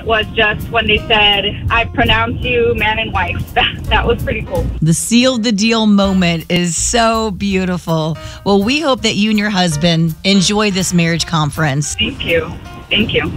was just when they said, I pronounce you man and wife. That was pretty cool. The seal the deal moment is so beautiful. Well, we hope that you and your husband enjoy this marriage conference. Thank you. Thank you.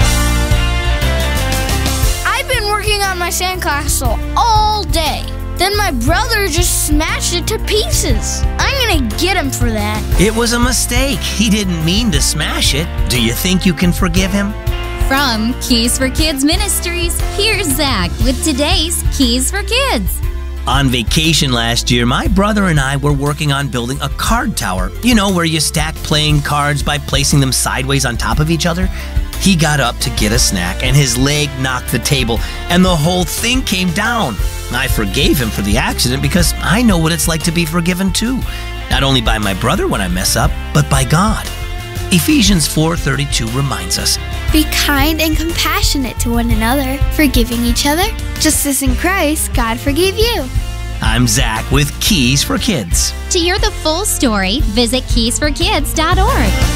I've been working on my sandcastle all day. Then my brother just smashed it to pieces. I'm gonna get him for that. It was a mistake. He didn't mean to smash it. Do you think you can forgive him? From Keys for Kids Ministries, here's Zach with today's Keys for Kids. On vacation last year, my brother and I were working on building a card tower. You know, where you stack playing cards by placing them sideways on top of each other. He got up to get a snack and his leg knocked the table and the whole thing came down. I forgave him for the accident because I know what it's like to be forgiven too. Not only by my brother when I mess up, but by God. Ephesians 4:32 reminds us, be kind and compassionate to one another, forgiving each other, just as in Christ God forgave you. I'm Zach with Keys for Kids. To hear the full story, visit keysforkids.org.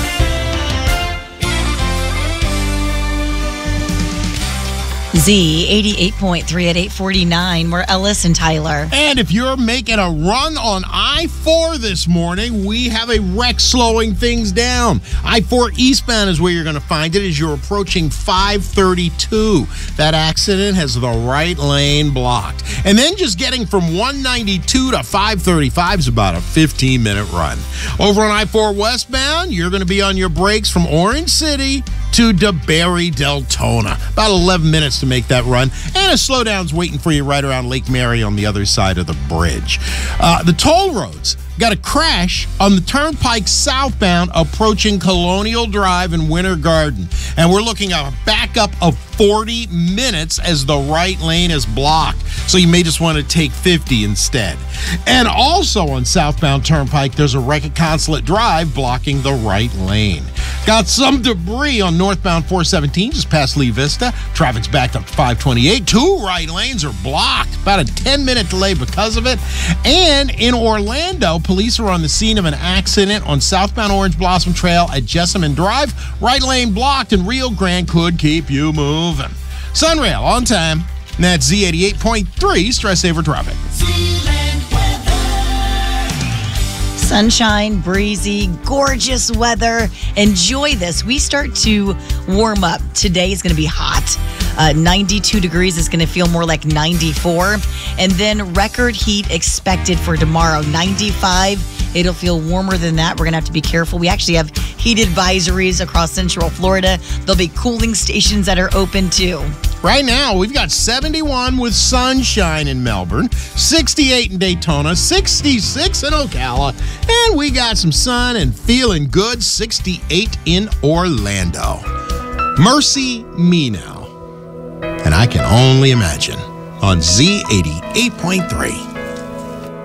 Z 88.3 at 8:49. We're Ellis and Tyler. And if you're making a run on I-4 this morning, we have a wreck slowing things down. I-4 eastbound is where you're going to find it as you're approaching 532. That accident has the right lane blocked. And then just getting from 192 to 535 is about a 15-minute run. Over on I-4 westbound, you're going to be on your brakes from Orange City to DeBerry Deltona. About 11 minutes to make that run. And a slowdown's waiting for you right around Lake Mary on the other side of the bridge. The toll roads got a crash on the Turnpike southbound approaching Colonial Drive and Winter Garden. And we're looking at a backup of 40 minutes as the right lane is blocked. So you may just want to take 50 instead. And also on southbound Turnpike, there's a wreck at Consulate Drive blocking the right lane. Got some debris on northbound 417 just past Lee Vista. Traffic's backed up to 528. Two right lanes are blocked. About a 10-minute delay because of it. And in Orlando, police are on the scene of an accident on southbound Orange Blossom Trail at Jessamine Drive. Right lane blocked, and Rio Grande could keep you moving. Sunrail on time. And that's Z88.3 Stress Saver Traffic. Sunshine, breezy, gorgeous weather. Enjoy this. We start to warm up. Today is going to be hot. 92 degrees is going to feel more like 94. And then record heat expected for tomorrow. 95. It'll feel warmer than that. We're going to have to be careful. We actually have heat advisories across Central Florida. There'll be cooling stations that are open too. Right now, we've got 71 with sunshine in Melbourne, 68 in Daytona, 66 in Ocala, and we got some sun and feeling good, 68 in Orlando. Mercy Me Now. And I can only imagine on Z88.3.